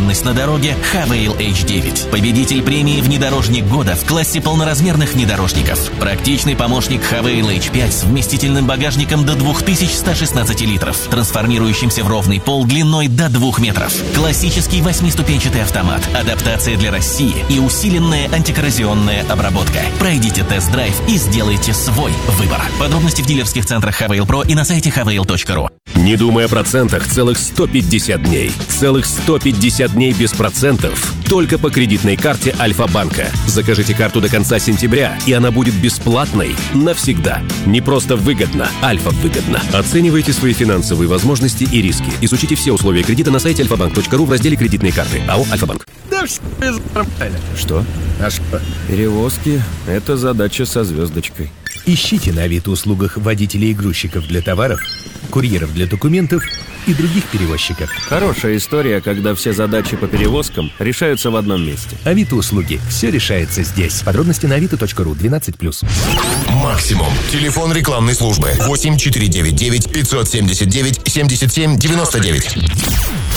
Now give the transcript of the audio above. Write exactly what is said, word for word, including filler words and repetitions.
ценность на дороге Хавейл эйч девять. Победитель премии «Внедорожник года» в классе полноразмерных внедорожников. Практичный помощник Хавейл эйч пять с вместительным багажником до две тысячи сто шестнадцать литров, трансформирующимся в ровный пол длиной до двух метров. Классический восьмиступенчатый автомат, адаптация для России и усиленная антикоррозионная обработка. Пройдите тест-драйв и сделайте свой выбор. Подробности в дилерских центрах Хавейл Про и на сайте хавейл точка ру. Не думай о процентах целых сто пятьдесят дней. Целых сто пятьдесят дней без процентов. Только по кредитной карте Альфа-банка. Закажите карту до конца сентября, и она будет бесплатной навсегда. Не просто выгодно, Альфа выгодно. Оценивайте свои финансовые возможности и риски. Изучите все условия кредита на сайте альфа банк точка ру в разделе «Кредитные карты». АО «Альфа-банк». Да все нормально. Что? А что? Перевозки – это задача со звездочкой. Ищите на Авито-услугах водителей и грузчиков для товаров, курьеров для документов и других перевозчиков. Хорошая история, когда все задачи по перевозкам решаются в одном месте. Авито-услуги. Все решается здесь. Подробности на авито точка ру. двенадцать плюс. Максимум. Телефон рекламной службы. восемь четыре девять девять пятьсот семьдесят девять семьдесят семь девяносто девять.